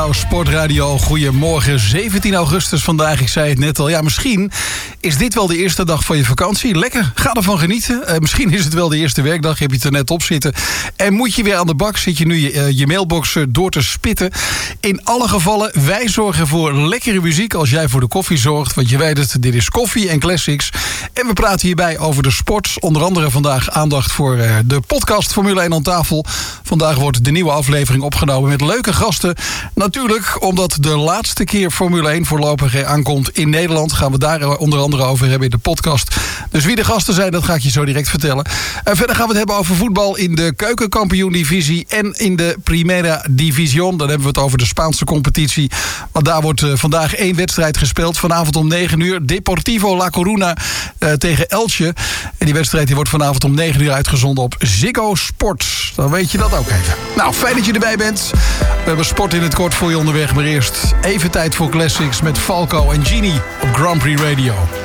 jouw Sportradio. Goedemorgen, 17 augustus vandaag. Ik zei het net al. Ja, misschien is dit wel de eerste dag van je vakantie. Lekker, ga ervan genieten. Misschien is het wel de eerste werkdag. Heb je het er net op zitten. En moet je weer aan de bak. Zit je nu je mailbox door te spitten. In alle gevallen, wij zorgen voor lekkere muziek als jij voor de koffie zorgt. Want je weet het, dit is Koffie en Classics. En we praten hierbij over de sport. Onder andere vandaag aandacht voor de podcast Formule 1 aan tafel. Vandaag wordt de nieuwe aflevering opgenomen met leuke gasten. Natuurlijk, omdat de laatste keer Formule 1 voorlopig aankomt in Nederland. Gaan we daar onder andere over hebben in de podcast. Dus wie de gasten zijn, dat ga ik je zo direct vertellen. Verder gaan we het hebben over voetbal in de keukenkampioen-divisie en in de Primera División. Dan hebben we het over de Spaanse competitie. Want daar wordt vandaag 1 wedstrijd gespeeld. Vanavond om 9 uur. Deportivo La Coruña tegen Elche. En die wedstrijd die wordt vanavond om 9 uur uitgezonden op Ziggo Sport. Dan weet je dat ook even. Nou, fijn dat je erbij bent. We hebben sport in het kort voor je onderweg. Maar eerst even tijd voor Classics met Falco en Genie op Grand Prix Radio.